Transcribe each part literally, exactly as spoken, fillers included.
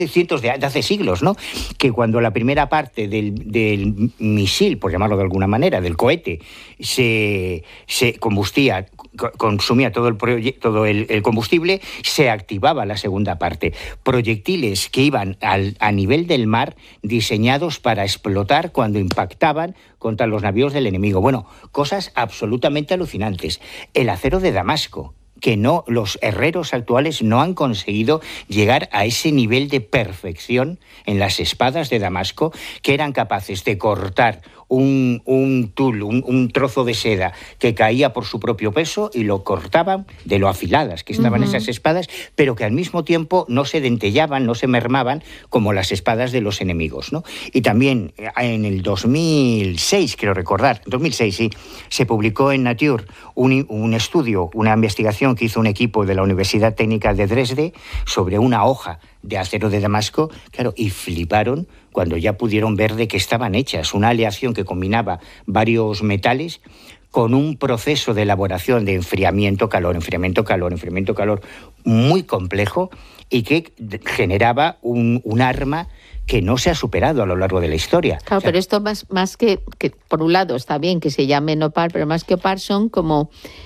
cientos de, de hace siglos, ¿no? Que cuando la primera parte del, del misil, por llamarlo de alguna manera, del cohete, se, se combustía, consumía todo el, todo el, el combustible, se activaba la segunda parte. Proyectiles que iban al, a nivel del mar, diseñados para explotar cuando impactaban contra los navíos del enemigo. Bueno, cosas absolutamente alucinantes. El acero de Damasco, que no, los herreros actuales no han conseguido llegar a ese nivel de perfección en las espadas de Damasco, que eran capaces de cortar un, un tul, un, un trozo de seda que caía por su propio peso y lo cortaban de lo afiladas que estaban uh-huh. esas espadas, pero que al mismo tiempo no se dentellaban, no se mermaban como las espadas de los enemigos, ¿no? Y también en el dos mil seis, creo recordar, dos mil seis, sí, se publicó en Nature un, un estudio, una investigación que hizo un equipo de la Universidad Técnica de Dresde sobre una hoja de acero de Damasco, claro, y fliparon cuando ya pudieron ver de qué estaban hechas, una aleación que combinaba varios metales con un proceso de elaboración de enfriamiento, calor, enfriamiento, calor, enfriamiento, calor, muy complejo y que generaba un, un arma que no se ha superado a lo largo de la historia. Claro, o sea, pero esto más, más que, que, por un lado, está bien que se llame OPAR, pero más que OPAR son como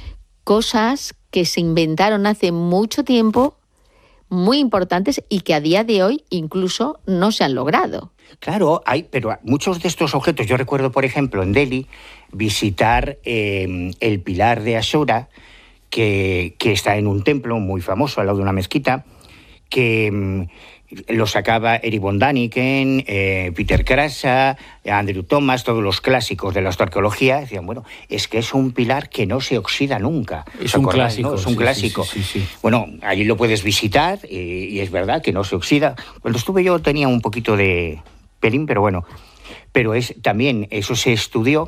cosas que se inventaron hace mucho tiempo, muy importantes y que a día de hoy incluso no se han logrado. Claro, hay, pero muchos de estos objetos, yo recuerdo, por ejemplo, en Delhi, visitar eh, el pilar de Ashura, que, que está en un templo muy famoso al lado de una mezquita, que mm, lo sacaba Eric von Daniken, eh, Peter Krasa, Andrew Thomas, todos los clásicos de la arqueología. Decían, bueno, es que es un pilar que no se oxida nunca. Es un clásico. ¿no? Es un sí, clásico. Sí, sí, sí. Bueno, allí lo puedes visitar y, y es verdad que no se oxida. Cuando estuve yo tenía un poquito de pelín, pero bueno. Pero es también, eso se estudió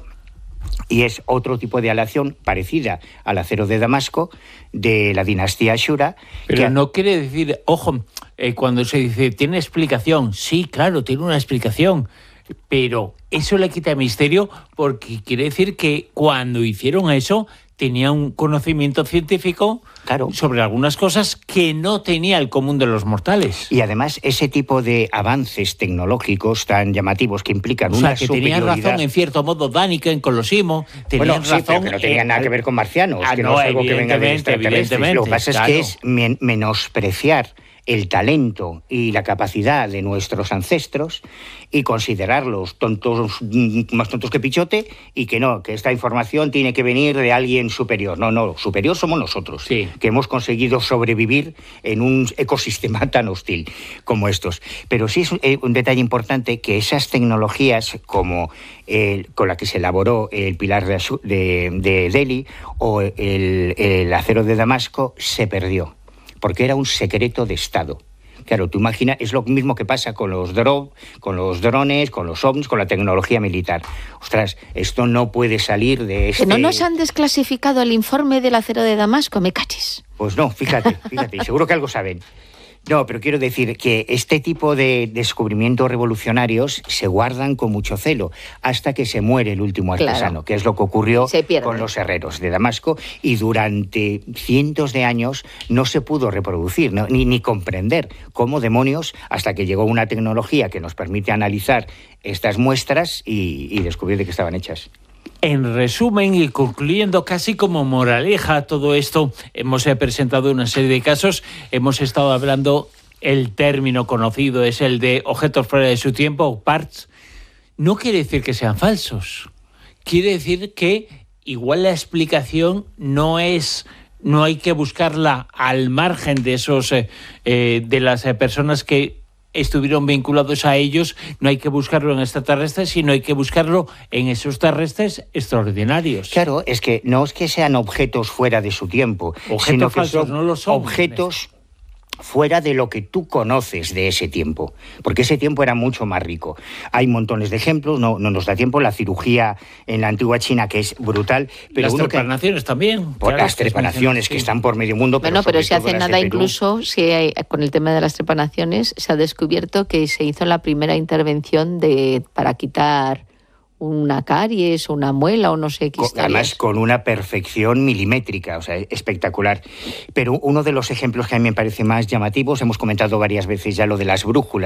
y es otro tipo de aleación parecida al acero de Damasco de la dinastía Ashura. Pero que no quiere decir, ojo, eh, cuando se dice, ¿tiene explicación? Sí, claro, tiene una explicación, pero eso le quita misterio porque quiere decir que cuando hicieron eso tenía un conocimiento científico claro. sobre algunas cosas que no tenía el común de los mortales. Y además ese tipo de avances tecnológicos tan llamativos que implican o una sea, que superioridad... tenían razón en cierto modo Daniken con los Imo, tenían bueno, sí, razón... pero que no tenía eh, nada que ver con marcianos, ah, que no, no es algo que venga de extraterrestres. Lo que pasa claro. es que es men- menospreciar el talento y la capacidad de nuestros ancestros y considerarlos tontos, más tontos que pichote, y que no, que esta información tiene que venir de alguien superior. No, no, superior somos nosotros, sí. que hemos conseguido sobrevivir en un ecosistema tan hostil como estos. Pero sí es un detalle importante que esas tecnologías como el, con la que se elaboró el pilar de, de, de Delhi o el, el acero de Damasco se perdió, porque era un secreto de Estado. Claro, tú imaginas, es lo mismo que pasa con los, dro- con los drones, con los ovnis, con la tecnología militar. Ostras, esto no puede salir de este... ¿Que no nos han desclasificado el informe del acero de Damasco? Me cachis. Pues no, fíjate, fíjate, seguro que algo saben. No, pero quiero decir que este tipo de descubrimientos revolucionarios se guardan con mucho celo hasta que se muere el último artesano, claro. que es lo que ocurrió con los herreros de Damasco, y durante cientos de años no se pudo reproducir, ¿no? ni, ni comprender cómo demonios, hasta que llegó una tecnología que nos permite analizar estas muestras y, y descubrir de qué estaban hechas. En resumen y concluyendo casi como moraleja todo esto, hemos presentado una serie de casos, hemos estado hablando, el término conocido es el de objetos fuera de su tiempo, parts. No quiere decir que sean falsos, quiere decir que igual la explicación no es, no hay que buscarla al margen de esos, eh, eh, de las eh, personas que estuvieron vinculados a ellos, no hay que buscarlo en extraterrestres, sino hay que buscarlo en esos terrestres extraordinarios. Claro, es que no es que sean objetos fuera de su tiempo, objetos sino que falsos, son, no lo son objetos fuera de lo que tú conoces de ese tiempo, porque ese tiempo era mucho más rico. Hay montones de ejemplos, no, no nos da tiempo, la cirugía en la antigua China, que es brutal. Pero las uno trepanaciones que, también. Por claro, las trepanaciones que, que están por medio mundo. Bueno, pero, pero si hace nada incluso, si hay, con el tema de las trepanaciones, se ha descubierto que se hizo la primera intervención de para quitar una caries, una muela o no sé qué. Con, además con una perfección milimétrica, o sea, espectacular. Pero uno de los ejemplos que a mí me parece más llamativos, hemos comentado varias veces ya lo de las brújulas.